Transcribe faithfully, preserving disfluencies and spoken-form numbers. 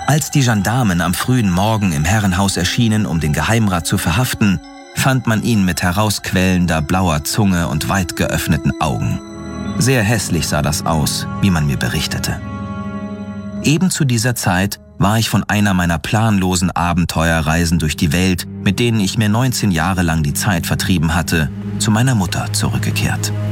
Als die Gendarmen am frühen Morgen im Herrenhaus erschienen, um den Geheimrat zu verhaften, fand man ihn mit herausquellender blauer Zunge und weit geöffneten Augen. Sehr hässlich sah das aus, wie man mir berichtete. Eben zu dieser Zeit war ich von einer meiner planlosen Abenteuerreisen durch die Welt, mit denen ich mir neunzehn Jahre lang die Zeit vertrieben hatte, zu meiner Mutter zurückgekehrt.